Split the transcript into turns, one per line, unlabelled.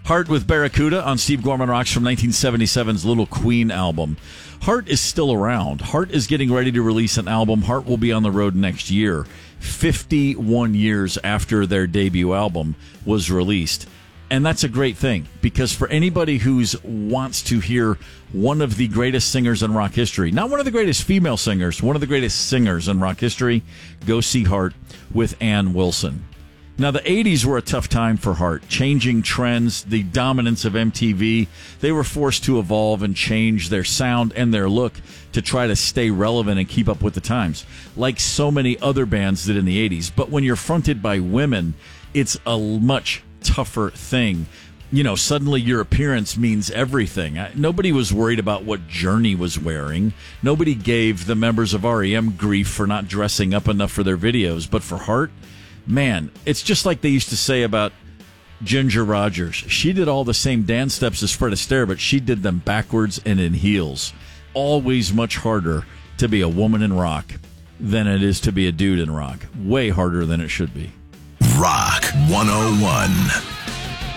Heart with Barracuda on Steve Gorman Rocks from 1977's Little Queen album. Heart is still around. Heart is getting ready to release an album. Heart will be on the road next year, 51 years after their debut album was released. And that's a great thing, because for anybody who wants to hear one of the greatest singers in rock history, not one of the greatest female singers, one of the greatest singers in rock history, go see Heart with Ann Wilson. Now, the 80s were a tough time for Heart. Changing trends, the dominance of MTV, they were forced to evolve and change their sound and their look to try to stay relevant and keep up with the times, like so many other bands did in the 80s. But when you're fronted by women, it's a much tougher thing. You know, suddenly your appearance means everything. Nobody was worried about what Journey was wearing. Nobody gave the members of REM grief for not dressing up enough for their videos. But for Heart, man, it's just like they used to say about Ginger Rogers. She did all the same dance steps as Fred Astaire, but she did them backwards and in heels. Always much harder to be a woman in rock than it is to be a dude in rock. Way harder than it should be.
Rock 101.